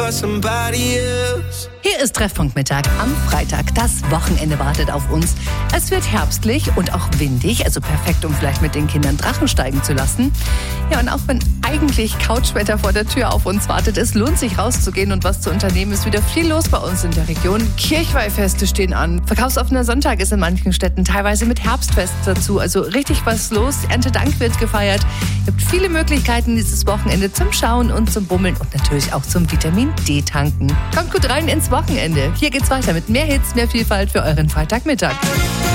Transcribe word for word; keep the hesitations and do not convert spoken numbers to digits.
by somebody else. Hier ist Treffpunkt Mittag am Freitag. Das Wochenende wartet auf uns. Es wird herbstlich und auch windig, also perfekt, um vielleicht mit den Kindern Drachen steigen zu lassen. Ja, und auch wenn eigentlich Couchwetter vor der Tür auf uns wartet, es lohnt sich rauszugehen und was zu unternehmen. Ist wieder viel los bei uns in der Region. Kirchweihfeste stehen an. Verkaufsoffener Sonntag ist in manchen Städten, teilweise mit Herbstfest dazu. Also richtig was los. Erntedank wird gefeiert. Ihr habt viele Möglichkeiten dieses Wochenende zum Schauen und zum Bummeln und natürlich auch zum Vitamin D tanken. Kommt gut rein ins Wochenende. Hier geht's weiter mit mehr Hits, mehr Vielfalt für euren Freitagmittag.